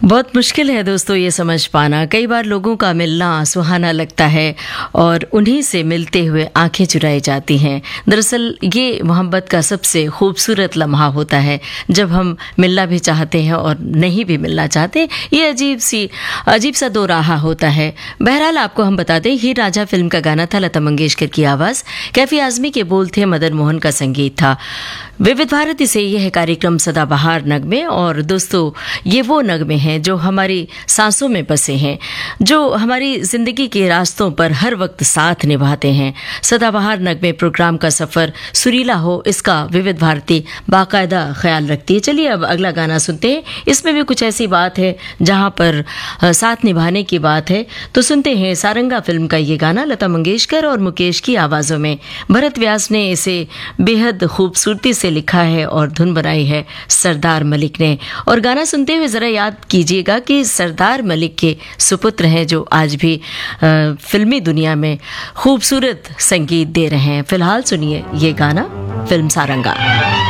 बहुत मुश्किल है दोस्तों ये समझ पाना। कई बार लोगों का मिलना सुहाना लगता है और उन्हीं से मिलते हुए आंखें चुराई जाती हैं। दरअसल ये मोहब्बत का सबसे खूबसूरत लम्हा होता है जब हम मिलना भी चाहते हैं और नहीं भी मिलना चाहते। ये अजीब सा दो राह होता है। बहरहाल आपको हम बता दें, हीर रांझा फिल्म का गाना था, लता मंगेशकर की आवाज़, कैफी आज़मी के बोल थे, मदन मोहन का संगीत था। विविध भारती से यह कार्यक्रम सदाबहार नगमे, और दोस्तों ये वो नगमे हैं जो हमारी सांसों में बसे हैं, जो हमारी जिंदगी के रास्तों पर हर वक्त साथ निभाते हैं। सदाबहार नगमे प्रोग्राम का सफर सुरीला हो, इसका विविध भारती बाकायदा ख्याल रखती है। चलिए अब अगला गाना सुनते हैं। इसमें भी कुछ ऐसी बात है जहां पर साथ निभाने की बात है, तो सुनते हैं सारंगा फिल्म का ये गाना, लता मंगेशकर और मुकेश की आवाजों में। भरत व्यास ने इसे बेहद खूबसूरती से लिखा है और धुन बनाई है सरदार मलिक ने। और गाना सुनते हुए जरा याद कीजिएगा कि सरदार मलिक के सुपुत्र हैं जो आज भी फिल्मी दुनिया में खूबसूरत संगीत दे रहे हैं। फिलहाल सुनिए ये गाना, फिल्म सारंगा।